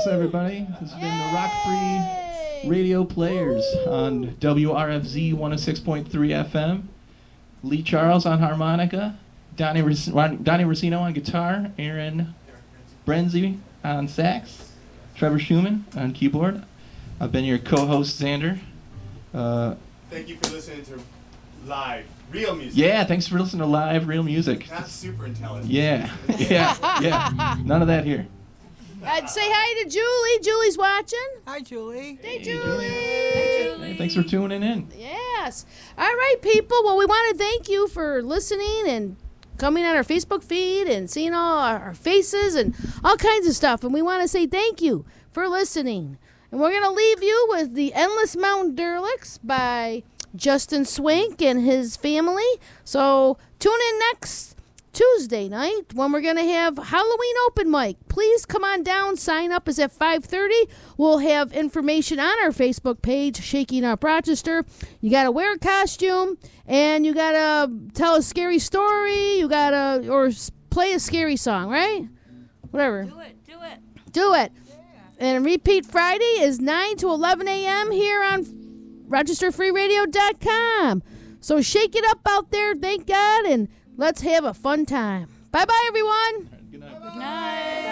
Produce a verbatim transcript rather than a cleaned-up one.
Thanks, everybody. This has been the Rock Free Radio Players on W R F Z one oh six point three F M. Lee Charles on harmonica, Donnie, Rac- Donnie Racino on guitar, Aaron Brenzy on sax, Trevor Schumann on keyboard. I've been your co-host, Xander. Uh, Thank you for listening to live, real music. Yeah, thanks for listening to live, real music. Not super intelligent. Yeah, yeah, yeah. None of that here. I'd say hi to Julie. Julie's watching. Hi, Julie. Hey, Hey, Julie. Julie. Hey, Julie. Hey, thanks for tuning in. Yes. All right, people. Well, we want to thank you for listening and coming on our Facebook feed and seeing all our, our faces and all kinds of stuff. And we want to say thank you for listening. And we're going to leave you with the Endless Mountain Derelicts by Justin Swink and his family. So tune in next Tuesday night when we're going to have Halloween open mic. Please come on down. Sign up is at five thirty. We'll have information on our Facebook page, Shaking Up Rochester. You got to wear a costume, and you got to tell a scary story. You got to, or s- play a scary song, right? Whatever. Do it, do it. Do it. And repeat Friday is nine to eleven a.m. here on Rochester Free Radio dot com. So shake it up out there, thank God, and let's have a fun time. Bye-bye, everyone. Good night. Good night.